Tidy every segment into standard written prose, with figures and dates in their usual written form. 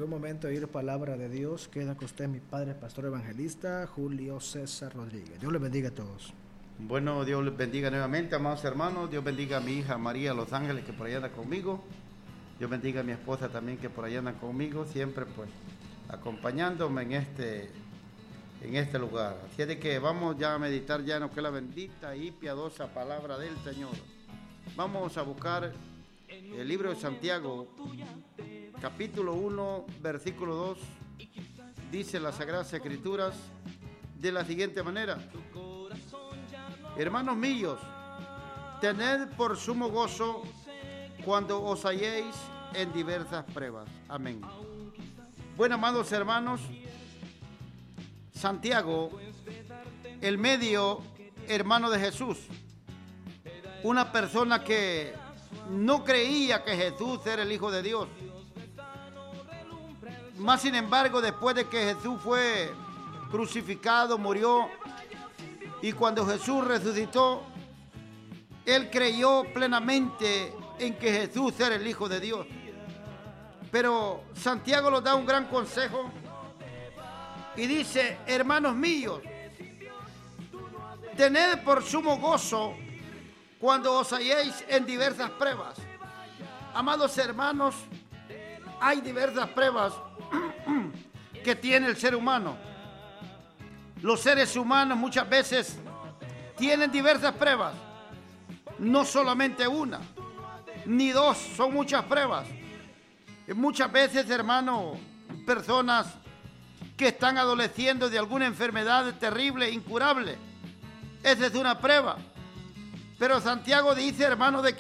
un momento de oír palabra de Dios. Queda con usted mi padre, pastor evangelista Julio César Rodríguez. Dios les bendiga a todos. Bueno, Dios les bendiga nuevamente, amados hermanos. Dios bendiga a mi hija María Los Ángeles, que por allá anda conmigo. Dios bendiga a mi esposa también, que por allá anda conmigo, siempre pues acompañándome en este lugar. Así es de que vamos ya a meditar ya en lo que es la bendita y piadosa palabra del Señor. Vamos a buscar el libro de Santiago, capítulo 1, versículo 2. Dice las Sagradas Escrituras de la siguiente manera: hermanos míos, tened por sumo gozo cuando os halléis en diversas pruebas. Amén. Bueno, amados hermanos, Santiago, el medio hermano de Jesús, una persona que no creía que Jesús era el Hijo de Dios. Más sin embargo, después de que Jesús fue crucificado, murió, y cuando Jesús resucitó, él creyó plenamente en que Jesús era el Hijo de Dios. Pero Santiago nos da un gran consejo y dice: hermanos míos, tened por sumo gozo cuando os halléis en diversas pruebas. Amados hermanos, hay diversas pruebas que tiene el ser humano. Los seres humanos muchas veces tienen diversas pruebas, no solamente una, ni dos, son muchas pruebas. Y muchas veces, hermano, personas que están adoleciendo de alguna enfermedad terrible, incurable, esa es una prueba. Pero Santiago dice, hermano, de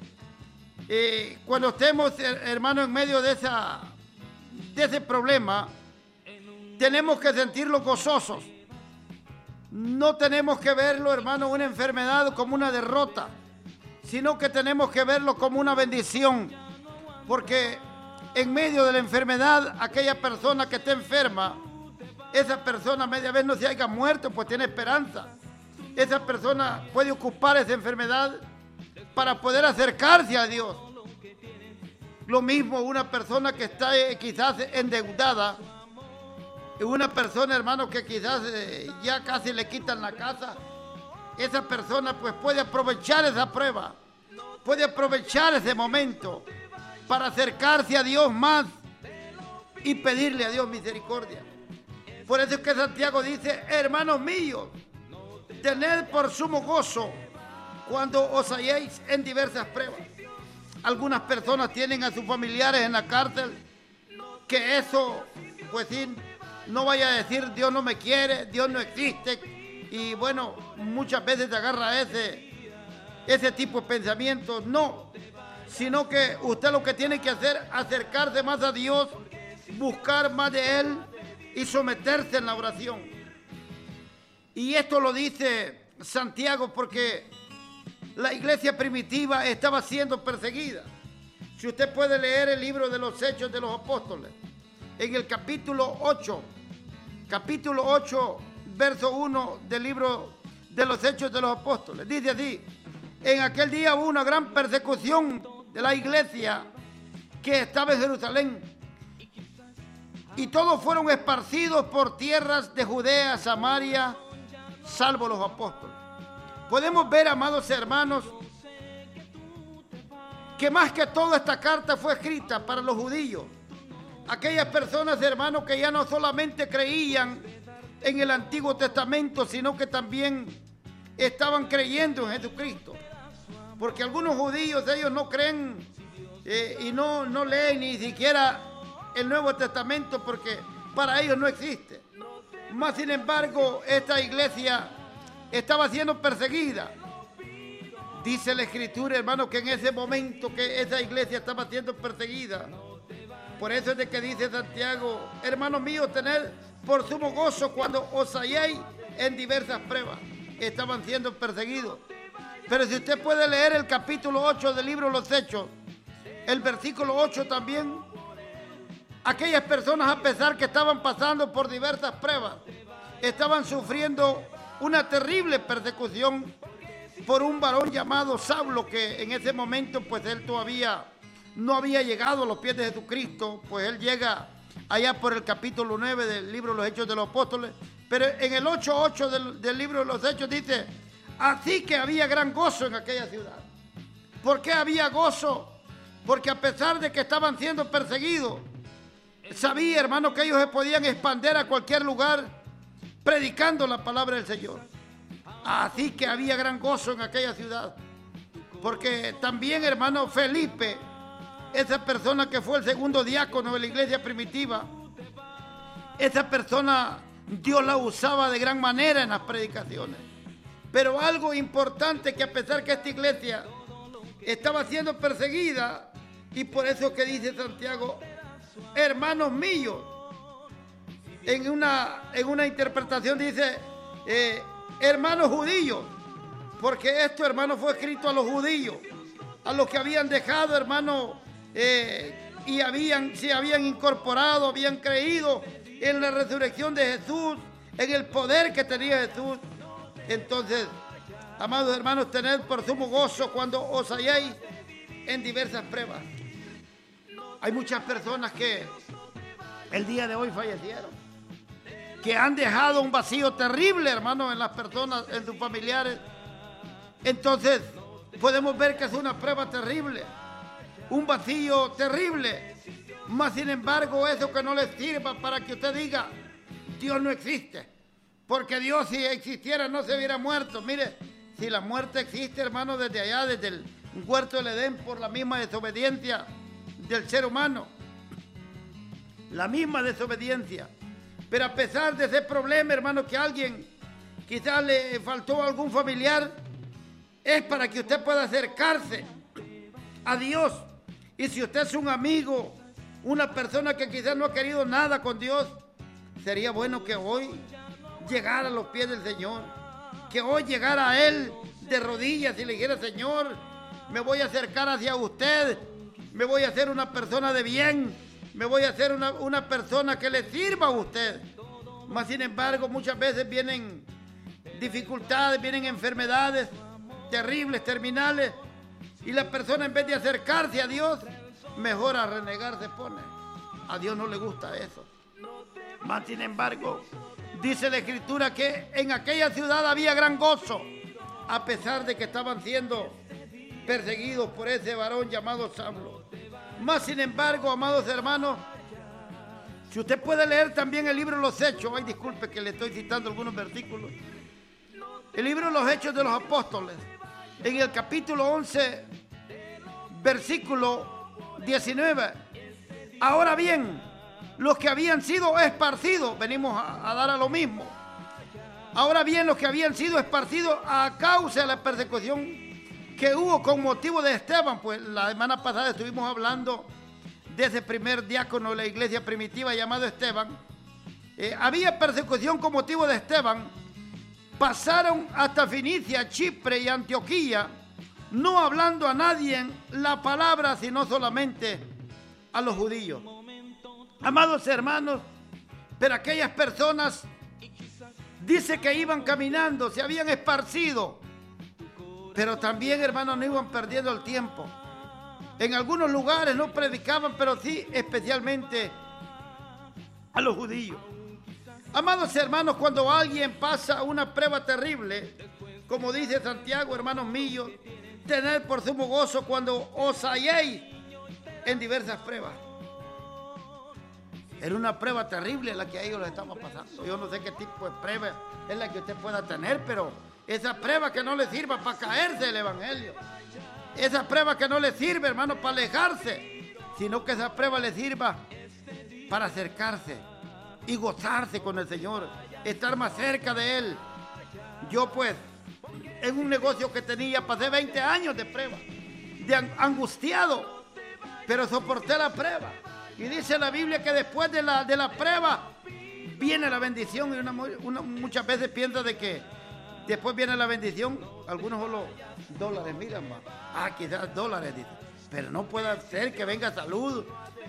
que cuando estemos, hermano, en medio de ese problema, tenemos que sentirlos gozosos. No tenemos que verlo, hermano, una enfermedad como una derrota, sino que tenemos que verlo como una bendición. Porque en medio de la enfermedad, aquella persona que está enferma, esa persona media vez no se haya muerto, pues tiene esperanza. Esa persona puede ocupar esa enfermedad para poder acercarse a Dios. Lo mismo una persona que está quizás endeudada, una persona, hermano, que quizás ya casi le quitan la casa. Esa persona pues puede aprovechar esa prueba, puede aprovechar ese momento para acercarse a Dios más y pedirle a Dios misericordia. Por eso es que Santiago dice: hermanos míos, tened por sumo gozo cuando os halléis en diversas pruebas. Algunas personas tienen a sus familiares en la cárcel, que eso, pues sí, no vaya a decir Dios no me quiere, Dios no existe, y bueno, muchas veces te agarra ese tipo de pensamientos. No, sino que usted lo que tiene que hacer es acercarse más a Dios, buscar más de Él y someterse en la oración. Y esto lo dice Santiago porque la iglesia primitiva estaba siendo perseguida. Si usted puede leer el libro de los Hechos de los Apóstoles, en el capítulo 8, verso 1 del libro de los Hechos de los Apóstoles, dice así: en aquel día hubo una gran persecución de la iglesia que estaba en Jerusalén, y todos fueron esparcidos por tierras de Judea, Samaria, salvo los apóstoles. Podemos ver, amados hermanos, que más que todo esta carta fue escrita para los judíos, aquellas personas, hermanos, que ya no solamente creían en el Antiguo Testamento, sino que también estaban creyendo en Jesucristo. Porque algunos judíos, ellos no creen y no leen ni siquiera el Nuevo Testamento, porque para ellos no existe. Más sin embargo, esta iglesia estaba siendo perseguida. Dice la Escritura, hermano, que en ese momento que esa iglesia estaba siendo perseguida. Por eso es de que dice Santiago: hermanos míos, tened por sumo gozo cuando os halléis en diversas pruebas. Estaban siendo perseguidos. Pero si usted puede leer el capítulo 8 del libro de los Hechos, el versículo 8 también, aquellas personas, a pesar que estaban pasando por diversas pruebas, estaban sufriendo una terrible persecución por un varón llamado Saulo, que en ese momento pues él todavía no había llegado a los pies de Jesucristo. Pues él llega allá por el capítulo 9 del libro de los Hechos de los Apóstoles, pero en el 8:8 del libro de los Hechos dice, así que había gran gozo en aquella ciudad. ¿Por qué había gozo? Porque a pesar de que estaban siendo perseguidos, sabía, hermano, que ellos se podían expandir a cualquier lugar predicando la palabra del Señor. Así que había gran gozo en aquella ciudad. Porque también, hermano, Felipe, esa persona que fue el segundo diácono de la iglesia primitiva, esa persona Dios la usaba de gran manera en las predicaciones. Pero algo importante, que a pesar que esta iglesia estaba siendo perseguida, y por eso que dice Santiago, hermanos míos, en una interpretación dice hermanos judíos, porque esto, hermano, fue escrito a los judíos, a los que habían dejado, hermano, y se habían incorporado, habían creído en la resurrección de Jesús, en el poder que tenía Jesús. Entonces, amados hermanos, tened por sumo gozo cuando os halléis en diversas pruebas. Hay muchas personas que el día de hoy fallecieron, que han dejado un vacío terrible, hermano, en las personas, en sus familiares. Entonces, podemos ver que es una prueba terrible, un vacío terrible. Mas, sin embargo, eso que no les sirva para que usted diga, Dios no existe. Porque Dios, si existiera, no se hubiera muerto. Mire, si la muerte existe, hermano, desde allá, desde el huerto del Edén, por la misma desobediencia del ser humano. La misma desobediencia. Pero a pesar de ese problema, hermano, que a alguien quizás le faltó algún familiar, es para que usted pueda acercarse a Dios. Y si usted es un amigo, una persona que quizás no ha querido nada con Dios, sería bueno que hoy llegara a los pies del Señor, que hoy llegara a Él de rodillas y le dijera, Señor, me voy a acercar hacia usted, me voy a hacer una persona de bien, me voy a hacer una persona que le sirva a usted. Mas, sin embargo, muchas veces vienen dificultades, vienen enfermedades terribles, terminales, y la persona, en vez de acercarse a Dios, mejor a renegar se pone. A Dios no le gusta eso. Mas, sin embargo, dice la Escritura que en aquella ciudad había gran gozo, a pesar de que estaban siendo perseguidos por ese varón llamado Saulo. Mas, sin embargo, amados hermanos, si usted puede leer también el libro de los Hechos, ay, disculpe que le estoy citando algunos versículos, el libro de los Hechos de los Apóstoles, en el capítulo 11, versículo 19, ahora bien, los que habían sido esparcidos, venimos a dar a lo mismo, ahora bien, los que habían sido esparcidos a causa de la persecución que hubo con motivo de Esteban, pues la semana pasada estuvimos hablando de ese primer diácono de la iglesia primitiva llamado Esteban. Había persecución con motivo de Esteban, pasaron hasta Fenicia, Chipre y Antioquía, no hablando a nadie la palabra, sino solamente a los judíos. Amados hermanos, pero aquellas personas, dice que iban caminando, se habían esparcido, pero también, hermanos, no iban perdiendo el tiempo. En algunos lugares no predicaban, pero sí especialmente a los judíos. Amados hermanos, cuando alguien pasa una prueba terrible, como dice Santiago, hermanos míos, tened por sumo gozo cuando os halléis en diversas pruebas. Era una prueba terrible la que a ellos les estaba pasando. Yo no sé qué tipo de prueba es la que usted pueda tener, pero esa prueba que no le sirva para caerse del evangelio. Esa prueba que no le sirve, hermano, para alejarse, sino que esa prueba le sirva para acercarse y gozarse con el Señor, estar más cerca de Él. Yo, pues, en un negocio que tenía, pasé 20 años de prueba, de angustiado, pero soporté la prueba. Y dice la Biblia que después de la prueba viene la bendición. Y muchas veces piensa de que después viene la bendición. Algunos solo dólares, miran más. Quizás dólares, dice. Pero no puede ser que venga salud,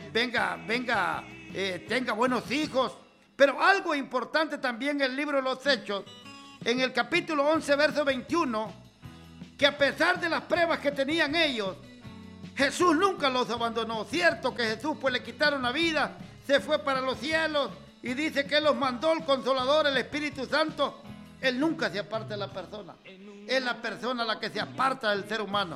tenga buenos hijos. Pero algo importante también en el libro de los Hechos, en el capítulo 11, verso 21, que a pesar de las pruebas que tenían ellos, Jesús nunca los abandonó. Cierto que Jesús pues le quitaron la vida, se fue para los cielos y dice que Él los mandó el Consolador, el Espíritu Santo. Él nunca se aparta de la persona. Es la persona la que se aparta del ser humano.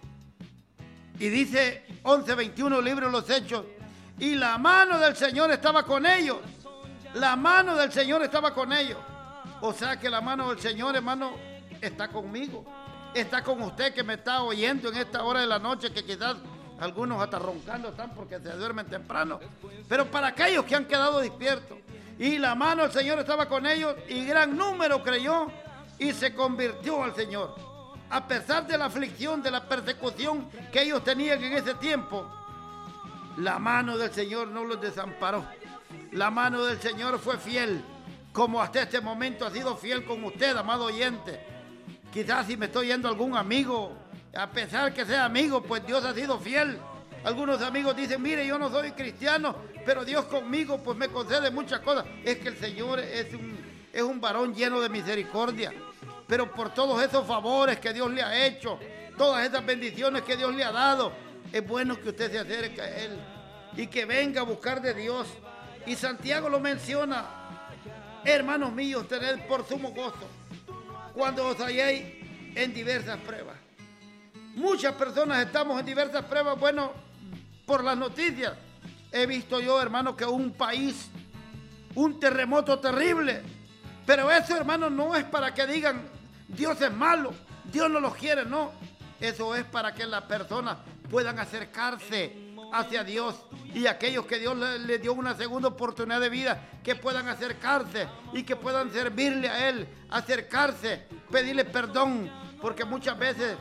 Y dice 11:21, libro de los Hechos, y la mano del Señor estaba con ellos. La mano del Señor estaba con ellos. O sea que la mano del Señor, hermano, está conmigo. Está con usted que me está oyendo en esta hora de la noche, que quizás algunos hasta roncando están porque se duermen temprano. Pero para aquellos que han quedado despiertos. Y la mano del Señor estaba con ellos y gran número creyó y se convirtió al Señor. A pesar de la aflicción, de la persecución que ellos tenían en ese tiempo, la mano del Señor no los desamparó. La mano del Señor fue fiel, como hasta este momento ha sido fiel con usted, amado oyente. Quizás si me estoy yendo algún amigo, a pesar que sea amigo, pues Dios ha sido fiel. Algunos amigos dicen, mire, yo no soy cristiano, pero Dios conmigo pues me concede muchas cosas. Es que el Señor es un varón lleno de misericordia. Pero por todos esos favores que Dios le ha hecho, todas esas bendiciones que Dios le ha dado, es bueno que usted se acerque a Él y que venga a buscar de Dios. Y Santiago lo menciona, hermanos míos, tened por sumo gozo cuando os halléis en diversas pruebas. Muchas personas estamos en diversas pruebas. Bueno, por las noticias he visto yo, hermano, que un país, un terremoto terrible. Pero eso, hermano, no es para que digan Dios es malo, Dios no los quiere, no. Eso es para que las personas puedan acercarse hacia Dios, y aquellos que Dios les dio una segunda oportunidad de vida, que puedan acercarse y que puedan servirle a Él, acercarse, pedirle perdón, porque muchas veces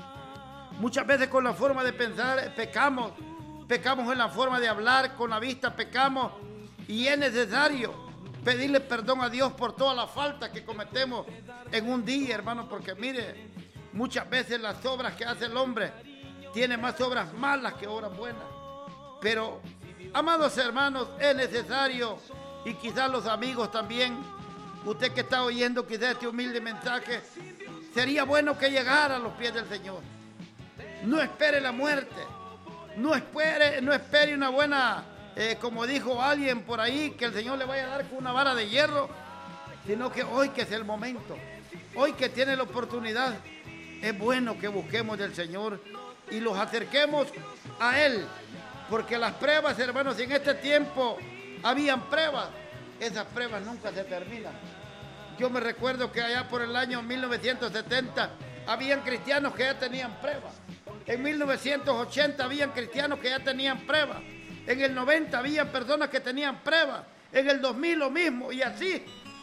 con la forma de pensar pecamos en la forma de hablar, con la vista pecamos, y es necesario pedirle perdón a Dios por todas las faltas que cometemos en un día, hermano, porque mire, muchas veces las obras que hace el hombre tienen más obras malas que obras buenas. Pero, amados hermanos, es necesario, y quizás los amigos también, usted que está oyendo quizás este humilde mensaje, sería bueno que llegara a los pies del Señor. No espere la muerte, no espere una buena, como dijo alguien por ahí, que el Señor le vaya a dar con una vara de hierro, sino que hoy que es el momento, hoy que tiene la oportunidad, es bueno que busquemos del Señor y los acerquemos a Él. Porque las pruebas, hermanos, en este tiempo habían pruebas. Esas pruebas nunca se terminan. Yo me recuerdo que allá por el año 1970 habían cristianos que ya tenían pruebas. En 1980 habían cristianos que ya tenían pruebas. En el 90 habían personas que tenían pruebas. En el 2000 lo mismo. Y así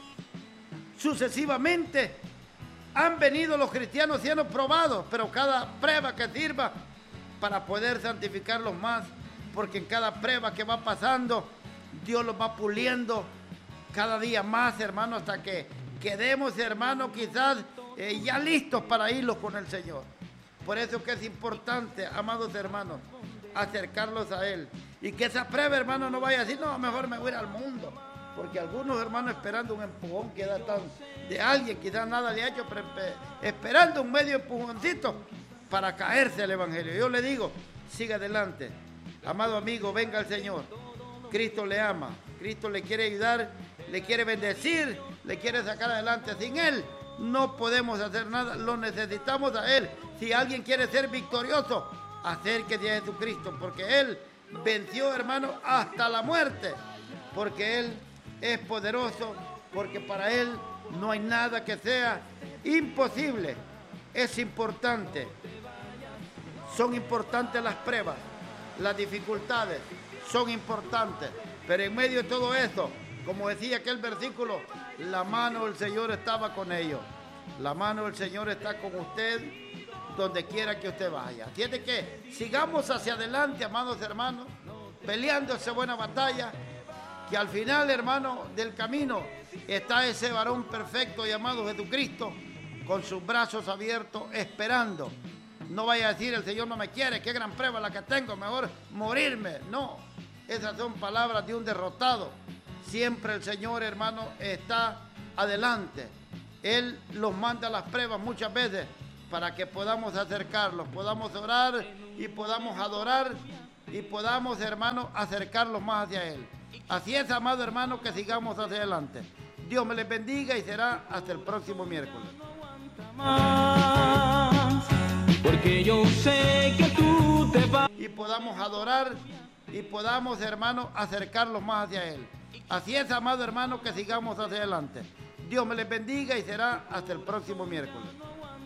sucesivamente han venido los cristianos siendo probados. Pero cada prueba que sirva para poder santificarlos más. Porque en cada prueba que va pasando, Dios los va puliendo cada día más, hermano, hasta que quedemos, hermano, quizás ya listos para irlos con el Señor. Por eso que es importante, amados hermanos, acercarlos a Él. Y que esa prueba, hermano, no vaya a decir, no, mejor me voy a ir al mundo. Porque algunos hermanos esperando un empujón que da tan de alguien, quizás nada le ha hecho, pero esperando un medio empujoncito para caerse al Evangelio. Yo le digo, siga adelante. Amado amigo, venga al Señor. Cristo le ama, Cristo le quiere ayudar, le quiere bendecir, le quiere sacar adelante. Sin Él no podemos hacer nada, lo necesitamos a Él. Si alguien quiere ser victorioso, acérquese a Jesucristo, porque Él venció, hermano, hasta la muerte, porque Él es poderoso, porque para Él no hay nada que sea imposible. Es importante, son importantes las pruebas. Las dificultades son importantes, pero en medio de todo eso, como decía aquel versículo, la mano del Señor estaba con ellos. La mano del Señor está con usted donde quiera que usted vaya. Tiene que sigamos hacia adelante, amados hermanos, peleando esa buena batalla, que al final, hermano, del camino está ese varón perfecto llamado Jesucristo, con sus brazos abiertos, esperando. No vaya a decir, el Señor no me quiere, qué gran prueba la que tengo, mejor morirme. No, esas son palabras de un derrotado. Siempre el Señor, hermano, está adelante. Él los manda a las pruebas muchas veces para que podamos acercarlos, podamos orar y podamos adorar y podamos, hermano, acercarlos más hacia Él. Así es, amado hermano, que sigamos hacia adelante. Dios me les bendiga y será hasta el próximo miércoles. Porque yo sé que tú te vas. Y podamos adorar y podamos, hermano, acercarlos más hacia Él. Así es, amado hermano, que sigamos hacia adelante. Dios me les bendiga y será hasta el próximo miércoles.